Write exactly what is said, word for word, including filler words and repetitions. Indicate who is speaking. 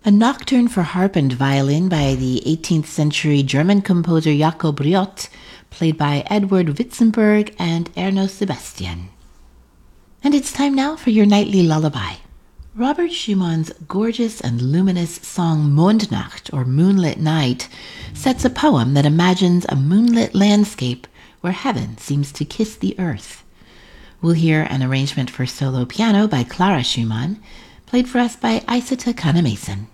Speaker 1: A nocturne for harp and violin by the eighteenth century German composer Jakob Riott, played by Edward Witzenberg and Erno Sebastian. And it's time now for your nightly lullaby. Robert Schumann's gorgeous and luminous song Mondnacht, or Moonlit Night, sets a poem that imagines a moonlit landscape where heaven seems to kiss the earth. We'll hear an arrangement for solo piano by Clara Schumann, played for us by Isata Kana-Mason.